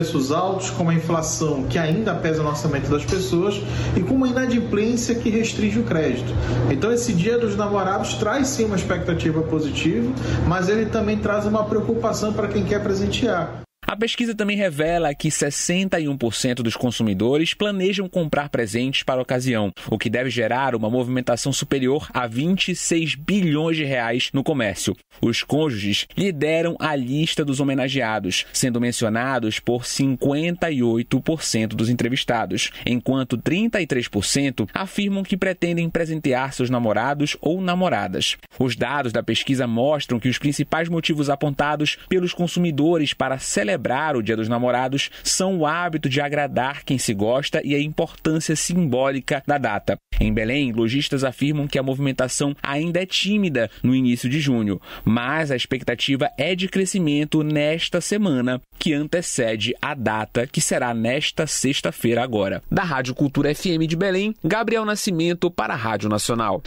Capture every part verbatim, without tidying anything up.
preços altos, com uma inflação que ainda pesa no orçamento das pessoas e com uma inadimplência que restringe o crédito. Então esse Dia dos Namorados traz sim uma expectativa positiva, mas ele também traz uma preocupação para quem quer presentear. A pesquisa também revela que sessenta e um por cento dos consumidores planejam comprar presentes para a ocasião, o que deve gerar uma movimentação superior a vinte e seis bilhões de reais no comércio. Os cônjuges lideram a lista dos homenageados, sendo mencionados por cinquenta e oito por cento dos entrevistados, enquanto trinta e três por cento afirmam que pretendem presentear seus namorados ou namoradas. Os dados da pesquisa mostram que os principais motivos apontados pelos consumidores para celebrar o Dia dos Namorados são o hábito de agradar quem se gosta e a importância simbólica da data. Em Belém, lojistas afirmam que a movimentação ainda é tímida no início de junho, mas a expectativa é de crescimento nesta semana, que antecede a data, que será nesta sexta-feira agora. Da Rádio Cultura F M de Belém, Gabriel Nascimento para a Rádio Nacional.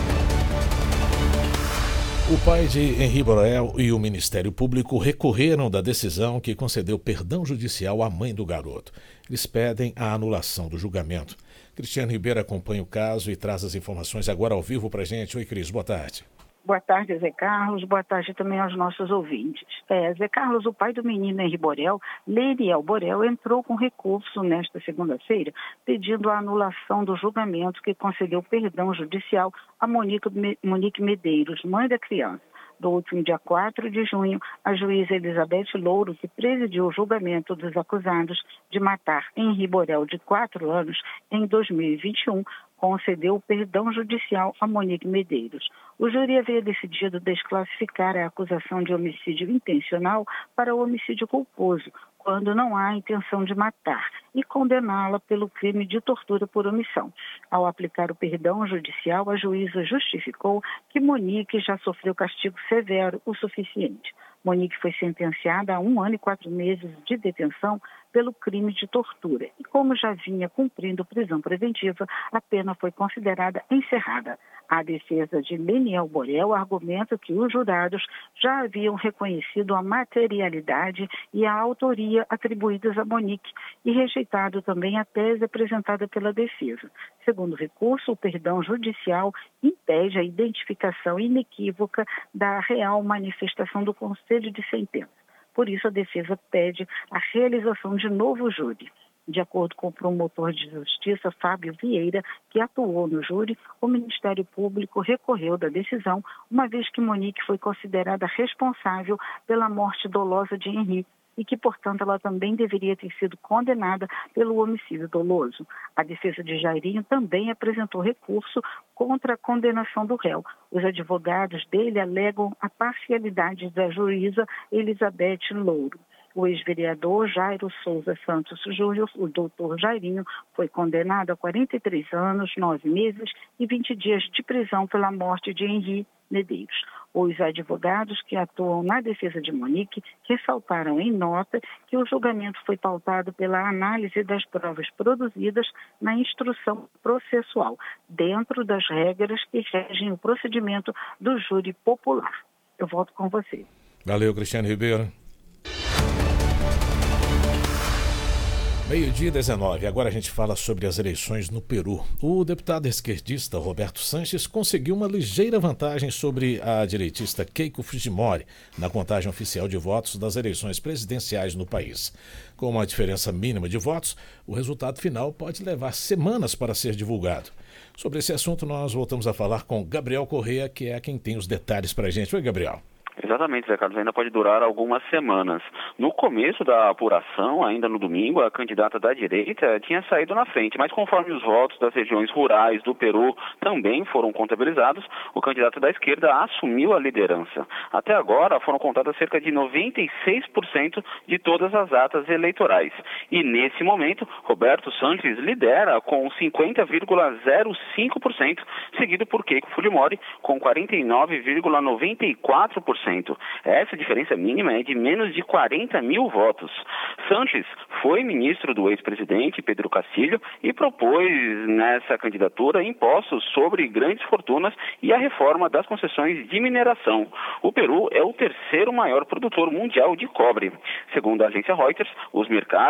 O pai de Henri Borel e o Ministério Público recorreram da decisão que concedeu perdão judicial à mãe do garoto. Eles pedem a anulação do julgamento. Cristiane Ribeiro acompanha o caso e traz as informações agora ao vivo para a gente. Oi, Cris, boa tarde. Boa tarde, Zé Carlos. Boa tarde também aos nossos ouvintes. É, Zé Carlos, o pai do menino Henri Borel, Leiriel Borel, entrou com recurso nesta segunda-feira, pedindo a anulação do julgamento que concedeu perdão judicial a Monique, Monique Medeiros, mãe da criança. Do último dia quatro de junho, a juíza Elizabeth Louro, que presidiu o julgamento dos acusados de matar Henri Borel, de quatro anos, em dois mil e vinte e um, concedeu o perdão judicial a Monique Medeiros. O júri havia decidido desclassificar a acusação de homicídio intencional para o homicídio culposo, quando não há intenção de matar, e condená-la pelo crime de tortura por omissão. Ao aplicar o perdão judicial, a juíza justificou que Monique já sofreu castigo severo o suficiente. Monique foi sentenciada a um ano e quatro meses de detenção pelo crime de tortura. E como já vinha cumprindo prisão preventiva, a pena foi considerada encerrada. A defesa de Leiriel Borel argumenta que os jurados já haviam reconhecido a materialidade e a autoria atribuídas a Monique e rejeitado também a tese apresentada pela defesa. Segundo o recurso, o perdão judicial impede a identificação inequívoca da real manifestação do conselho de sentença. Por isso, a defesa pede a realização de novo júri. De acordo com o promotor de justiça, Fábio Vieira, que atuou no júri, o Ministério Público recorreu da decisão, uma vez que Monique foi considerada responsável pela morte dolosa de Henri e que, portanto, ela também deveria ter sido condenada pelo homicídio doloso. A defesa de Jairinho também apresentou recurso contra a condenação do réu. Os advogados dele alegam a parcialidade da juíza Elizabeth Louro. O ex-vereador Jairo Souza Santos Júnior, o doutor Jairinho, foi condenado a quarenta e três anos, nove meses e vinte dias de prisão pela morte de Henri Medeiros. Os advogados que atuam na defesa de Monique ressaltaram em nota que o julgamento foi pautado pela análise das provas produzidas na instrução processual, dentro das regras que regem o procedimento do júri popular. Eu volto com você. Valeu, Cristiane Ribeiro. Meio-dia dezenove, agora a gente fala sobre as eleições no Peru. O deputado esquerdista Roberto Sanches conseguiu uma ligeira vantagem sobre a direitista Keiko Fujimori na contagem oficial de votos das eleições presidenciais no país. Com uma diferença mínima de votos, o resultado final pode levar semanas para ser divulgado. Sobre esse assunto, nós voltamos a falar com Gabriel Corrêa, que é quem tem os detalhes para a gente. Oi, Gabriel. Exatamente, Zé Carlos, ainda pode durar algumas semanas. No começo da apuração, ainda no domingo, a candidata da direita tinha saído na frente, mas conforme os votos das regiões rurais do Peru também foram contabilizados, o candidato da esquerda assumiu a liderança. Até agora foram contadas cerca de noventa e seis por cento de todas as atas eleitorais. E nesse momento, Roberto Sanches lidera com cinquenta vírgula zero cinco por cento, seguido por Keiko Fujimori com quarenta e nove vírgula noventa e quatro por cento. Essa diferença mínima é de menos de quarenta mil votos. Sanches foi ministro do ex-presidente Pedro Castillo e propôs nessa candidatura impostos sobre grandes fortunas e a reforma das concessões de mineração. O Peru é o terceiro maior produtor mundial de cobre. Segundo a agência Reuters, os mercados